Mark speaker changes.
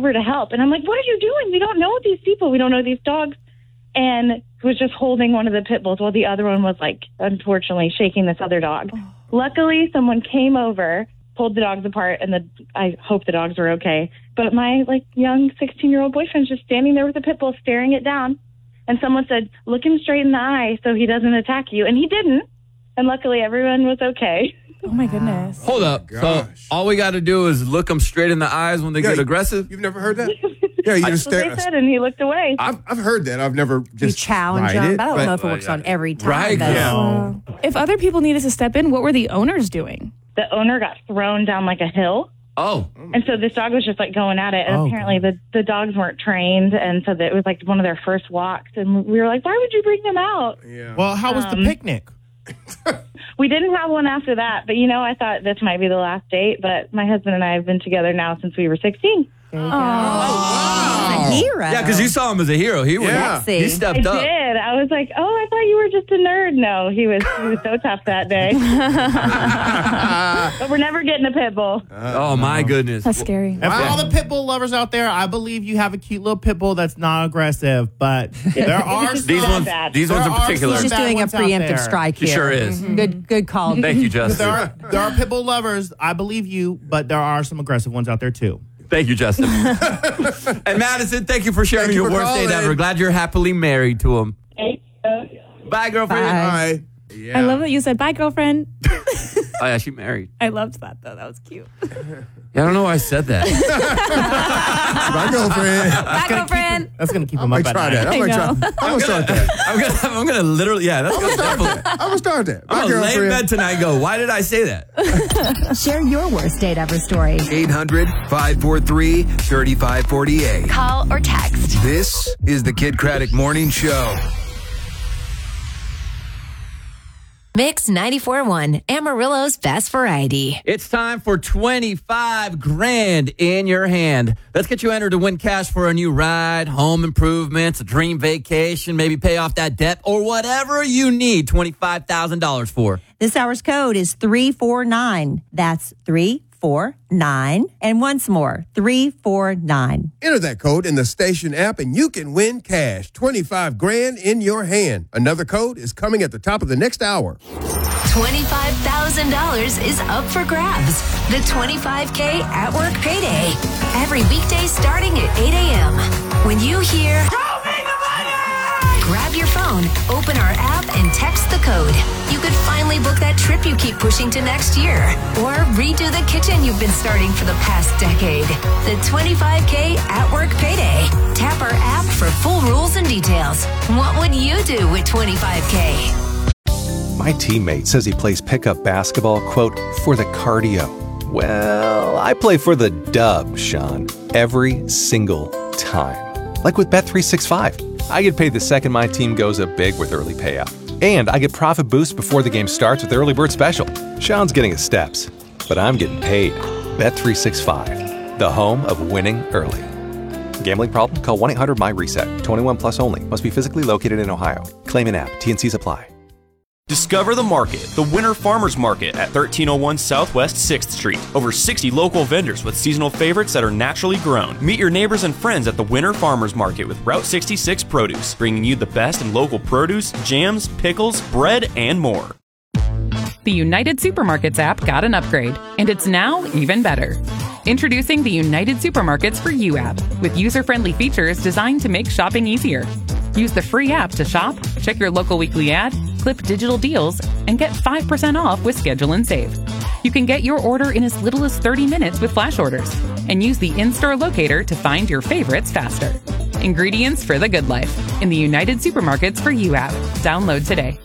Speaker 1: over to help. And I'm like, what are you doing? We don't know these people. We don't know these dogs. And he was just holding one of the pit bulls while the other one was, like, unfortunately shaking this other dog. Luckily, someone came over, pulled the dogs apart, and I hope the dogs were okay. But my, like, young 16-year-old boyfriend's just standing there with the pit bull staring it down. And someone said, look him straight in the eye so he doesn't attack you. And he didn't. And luckily, everyone was okay.
Speaker 2: Oh, my goodness.
Speaker 3: Hold up. So all we got to do is look them straight in the eyes when they get aggressive?
Speaker 4: You've never heard that? Yeah, you just
Speaker 1: stare. That's what they said, and he looked away.
Speaker 4: I've heard that. I've never just
Speaker 5: challenge
Speaker 4: tried
Speaker 5: them.
Speaker 4: it.
Speaker 5: I don't know if it works on every time.
Speaker 3: Right.
Speaker 5: Though.
Speaker 2: If other people needed to step in, what were the owners doing?
Speaker 1: The owner got thrown down like a hill.
Speaker 3: Oh.
Speaker 1: And so this dog was just, like, going at it. And apparently the dogs weren't trained. And so it was, like, one of their first walks. And we were like, why would you bring them out?
Speaker 4: Yeah.
Speaker 6: Well, how was the picnic?
Speaker 1: We didn't have one after that. But, I thought this might be the last date. But my husband and I have been together now since we were 16.
Speaker 5: There you go. Wow. A hero.
Speaker 3: Yeah, because you saw him as a hero. He stepped up.
Speaker 1: I did. I was like, I thought you were just a nerd. No, he was so tough that day. But we're never getting a pit bull.
Speaker 3: Oh, my goodness.
Speaker 2: That's scary.
Speaker 6: And for all the pit bull lovers out there, I believe you have a cute little pit bull that's not aggressive, but there are some,
Speaker 3: These ones in particular.
Speaker 5: He's just doing a preemptive strike here.
Speaker 3: He sure is.
Speaker 5: Good call.
Speaker 3: Thank you, Justin.
Speaker 6: There are pit bull lovers. I believe you, but there are some aggressive ones out there too.
Speaker 3: Thank you, Justin. And Madison, thank you for sharing your worst date ever. Glad you're happily married to him. Bye, girlfriend.
Speaker 4: Bye. Yeah.
Speaker 2: I love that you said, bye, girlfriend.
Speaker 3: Oh, yeah, she married.
Speaker 2: I loved that, though. That was cute.
Speaker 3: Yeah, I don't know why I said that.
Speaker 4: Bye, girlfriend.
Speaker 2: Bye, girlfriend.
Speaker 6: That's going to keep
Speaker 4: I
Speaker 6: him
Speaker 4: might
Speaker 6: up
Speaker 4: try
Speaker 6: at
Speaker 4: that.
Speaker 6: night.
Speaker 4: I'm going to start that.
Speaker 3: I'm gonna literally, that's gonna definitely.
Speaker 4: I'm going to start that. Bye,
Speaker 3: I'm gonna lay in
Speaker 4: girlfriend.
Speaker 3: bed tonight and go, why did I say that?
Speaker 5: Share your worst date ever story.
Speaker 7: 800-543-3548.
Speaker 8: Call or text.
Speaker 7: This is the Kid Craddock Morning Show.
Speaker 8: Mix 94.1, Amarillo's best variety.
Speaker 3: It's time for 25 grand in your hand. Let's get you entered to win cash for a new ride, home improvements, a dream vacation, maybe pay off that debt, or whatever you need $25,000 for.
Speaker 5: This hour's code is 349. That's 349. And once more, 349.
Speaker 4: Enter that code in the station app and you can win cash. 25 grand in your hand. Another code is coming at the top of the next hour.
Speaker 8: $25,000 is up for grabs. The 25K at work payday. Every weekday starting at 8 a.m. When you hear, "Show me the money!" Grab your phone, open our app, and text the code. You could finally book that trip you keep pushing to next year. Or redo the kitchen you've been starting for the past decade. The 25K at work payday. Tap our app for full rules and details. What would you do with 25K?
Speaker 9: My teammate says he plays pickup basketball, quote, for the cardio. Well, I play for the dub, Sean, every single time. Like with Bet365. I get paid the second my team goes up big with early payout. And I get profit boosts before the game starts with Early Bird Special. Sean's getting his steps, but I'm getting paid. Bet365, the home of winning early. Gambling problem? Call 1-800-MY-RESET. 21 plus only. Must be physically located in Ohio. Claim an app. T&Cs apply.
Speaker 10: Discover the Market, the Winter Farmers Market at 1301 Southwest 6th Street. Over 60 local vendors with seasonal favorites that are naturally grown. Meet your neighbors and friends at the Winter Farmers Market with Route 66 Produce, bringing you the best in local produce, jams, pickles, bread, and more.
Speaker 11: The United Supermarkets app got an upgrade, and it's now even better. Introducing the United Supermarkets for You app, with user-friendly features designed to make shopping easier. Use the free app to shop, check your local weekly ad, clip digital deals, and get 5% off with Schedule and Save. You can get your order in as little as 30 minutes with flash orders, and use the in-store locator to find your favorites faster. Ingredients for the good life in the United Supermarkets for You app. Download today.